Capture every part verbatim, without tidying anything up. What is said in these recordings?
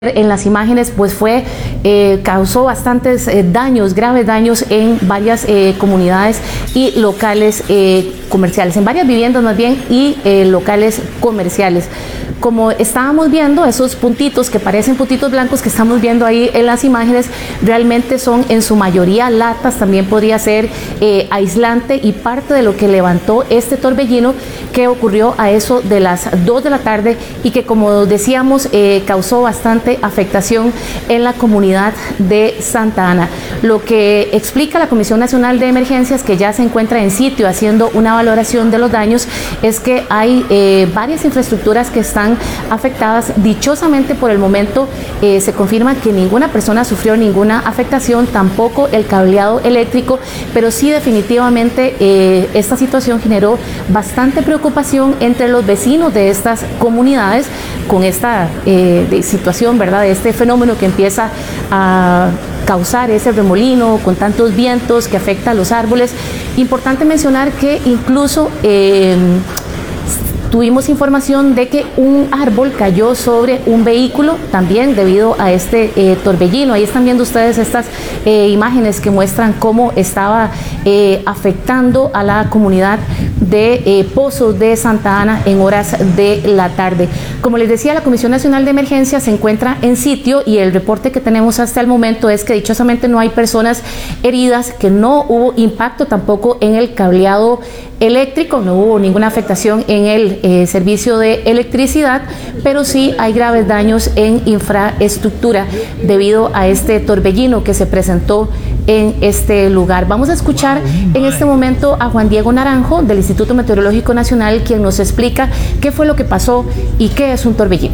en las imágenes, pues fue, eh, causó bastantes eh, daños, graves daños en varias eh, comunidades y locales eh, comerciales, en varias viviendas más bien y eh, locales comerciales. Como estábamos viendo, esos puntitos que parecen puntitos blancos que estamos viendo ahí en las imágenes, realmente son en su mayoría latas, también podría ser eh, aislante y parte de lo que levantó este torbellino que ocurrió a eso de las dos de la tarde y que, como decíamos, eh, causó bastante afectación en la comunidad de Santa Ana. Lo que explica la Comisión Nacional de Emergencias, que ya se encuentra en sitio haciendo una valoración de los daños, es que hay eh, varias infraestructuras que están afectadas. Dichosamente, por el momento eh, se confirma que ninguna persona sufrió ninguna afectación, tampoco el cableado eléctrico, pero sí definitivamente eh, esta situación generó bastante preocupación entre los vecinos de estas comunidades con esta eh, de situación, ¿verdad?, de este fenómeno que empieza a causar ese remolino con tantos vientos que afecta a los árboles. Importante mencionar que incluso eh, tuvimos información de que un árbol cayó sobre un vehículo también debido a este eh, torbellino. Ahí están viendo ustedes estas eh, imágenes que muestran cómo estaba eh, afectando a la comunidad de eh, Pozos de Santa Ana en horas de la tarde. Como les decía, la Comisión Nacional de Emergencia se encuentra en sitio y el reporte que tenemos hasta el momento es que dichosamente no hay personas heridas, que no hubo impacto tampoco en el cableado eléctrico, no hubo ninguna afectación en el eh, servicio de electricidad, pero sí hay graves daños en infraestructura debido a este torbellino que se presentó en este lugar. Vamos a escuchar en este momento a Juan Diego Naranjo del Instituto Meteorológico Nacional, quien nos explica qué fue lo que pasó y qué es un torbellino.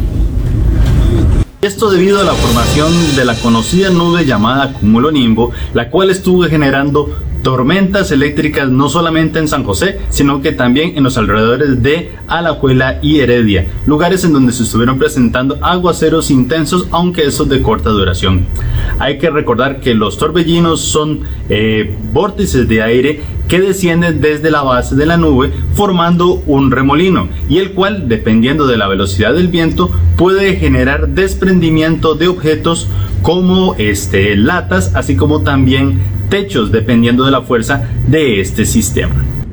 Esto debido a la formación de la conocida nube llamada cumulonimbo, la cual estuvo generando tormentas eléctricas no solamente en San José, sino que también en los alrededores de Alajuela y Heredia, lugares en donde se estuvieron presentando aguaceros intensos, aunque esos de corta duración. Hay que recordar que los torbellinos son eh, vórtices de aire que descienden desde la base de la nube formando un remolino, y el cual, dependiendo de la velocidad del viento, puede generar desprendimiento de objetos como este, latas, así como también techos, dependiendo de la fuerza de este sistema.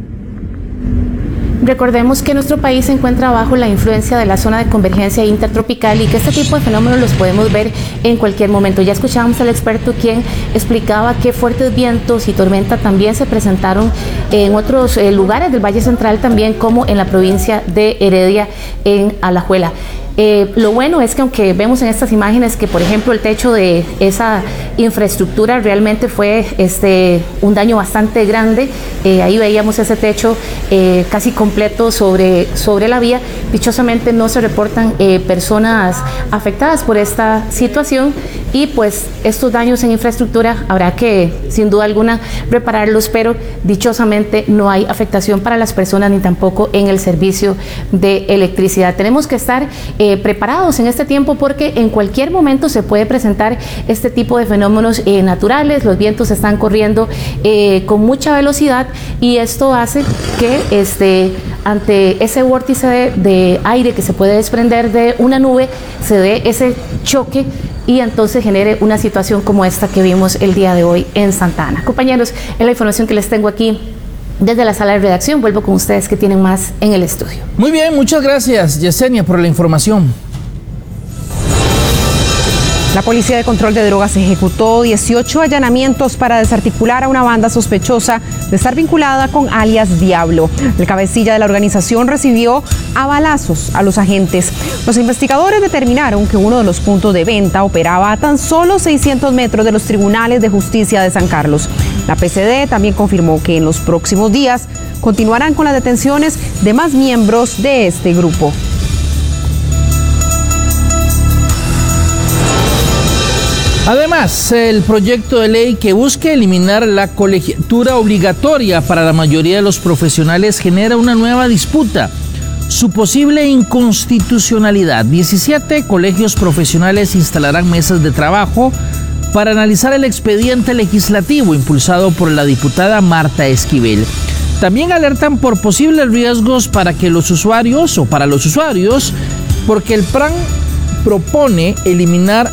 Recordemos que nuestro país se encuentra bajo la influencia de la zona de convergencia intertropical y que este tipo de fenómenos los podemos ver en cualquier momento. Ya escuchábamos al experto quien explicaba que fuertes vientos y tormenta también se presentaron en otros eh, lugares del Valle Central, también como en la provincia de Heredia, en Alajuela. Eh, lo bueno es que, aunque vemos en estas imágenes que, por ejemplo, el techo de esa infraestructura realmente fue este, un daño bastante grande, eh, ahí veíamos ese techo eh, casi completo sobre, sobre la vía. Dichosamente no se reportan eh, personas afectadas por esta situación y pues estos daños en infraestructura habrá que, sin duda alguna, repararlos, pero dichosamente no hay afectación para las personas ni tampoco en el servicio de electricidad. Tenemos que estar Eh, preparados en este tiempo porque en cualquier momento se puede presentar este tipo de fenómenos eh, naturales. Los vientos están corriendo eh, con mucha velocidad y esto hace que este, ante ese vórtice de, de aire que se puede desprender de una nube se dé ese choque y entonces genere una situación como esta que vimos el día de hoy en Santa Ana. Compañeros, es la información que les tengo aquí desde la sala de redacción. Vuelvo con ustedes que tienen más en el estudio. Muy bien, muchas gracias, Yesenia, por la información. La Policía de Control de Drogas ejecutó dieciocho allanamientos para desarticular a una banda sospechosa de estar vinculada con alias Diablo. El cabecilla de la organización recibió a balazos a los agentes. Los investigadores determinaron que uno de los puntos de venta operaba a tan solo seiscientos metros de los tribunales de justicia de San Carlos. La P C D también confirmó que en los próximos días continuarán con las detenciones de más miembros de este grupo. Además, el proyecto de ley que busca eliminar la colegiatura obligatoria para la mayoría de los profesionales genera una nueva disputa: su posible inconstitucionalidad. diecisiete colegios profesionales instalarán mesas de trabajo para analizar el expediente legislativo impulsado por la diputada Marta Esquivel. También alertan por posibles riesgos para que los usuarios o para los usuarios, porque el P R A N propone eliminar